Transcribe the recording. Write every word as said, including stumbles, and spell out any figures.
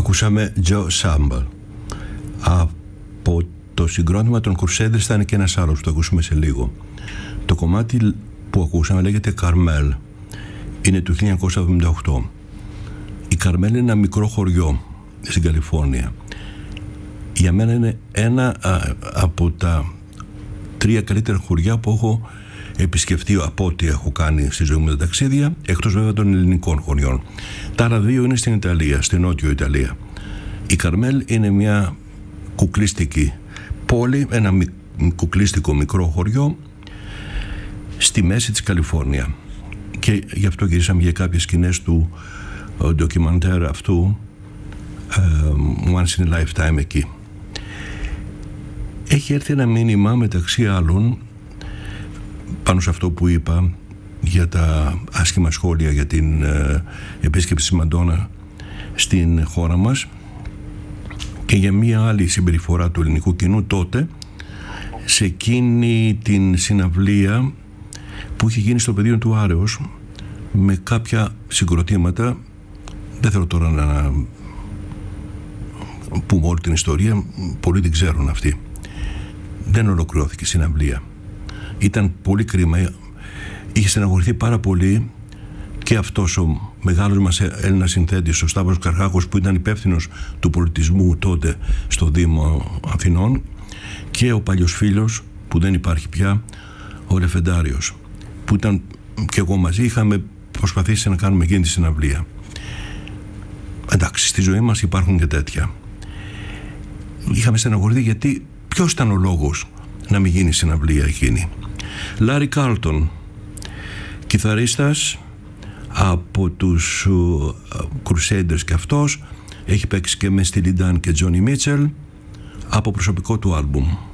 Ακούσαμε Joe Sample. Από το συγκρότημα των Crusaders θα είναι και ένας άλλος που το ακούσουμε σε λίγο. Το κομμάτι που ακούσαμε λέγεται Carmel. Είναι του χίλια εννιακόσια εβδομήντα οκτώ. Η Carmel είναι ένα μικρό χωριό στην Καλιφόρνια. Για μένα είναι ένα α, από τα τρία καλύτερα χωριά που έχω επισκεφτεί από ό,τι έχω κάνει στη ζωή μου τα ταξίδια, εκτός βέβαια των ελληνικών χωριών. Τα άλλα δύο είναι στην Ιταλία, στην Νότιο Ιταλία. Η Καρμέλ είναι μια κουκλίστικη πόλη, ένα μι, κουκλίστικο μικρό χωριό στη μέση της Καλιφόρνια. Και γι' αυτό γυρίσαμε για κάποιες σκηνές του ντοκιμαντέρ αυτού uh, Once in a Lifetime εκεί. Έχει έρθει ένα μήνυμα μεταξύ άλλων πάνω σε αυτό που είπα για τα άσχημα σχόλια για την ε, επίσκεψη της Μαντόνα στην χώρα μας και για μία άλλη συμπεριφορά του ελληνικού κοινού τότε σε εκείνη την συναυλία που είχε γίνει στο πεδίο του Άρεως με κάποια συγκροτήματα. Δεν θέλω τώρα να πούμε όλη την ιστορία, πολλοί την ξέρουν αυτή. Δεν ολοκληρώθηκε η συναυλία. Ήταν πολύ κρίμα. Είχε στεναχωρηθεί πάρα πολύ και αυτός ο μεγάλος μας Έλληνας συνθέτης, ο Σταύρος Καρχάκος, που ήταν υπεύθυνος του πολιτισμού τότε στο Δήμο Αθηνών, και ο παλιός φίλος που δεν υπάρχει πια, ο Λεφεντάριος, που ήταν και εγώ μαζί, είχαμε προσπαθήσει να κάνουμε εκείνη τη συναυλία. Εντάξει, στη ζωή μας υπάρχουν και τέτοια. Είχαμε στεναχωρηθεί γιατί ποιος ήταν ο λόγος να μην γίνει συναυλία εκείνη. Λάρι Κάρλτον, κιθαρίστας από τους uh, Crusaders και αυτός, έχει παίξει και με Steely Dan και Johnny Mitchell από προσωπικό του άλμπουμ.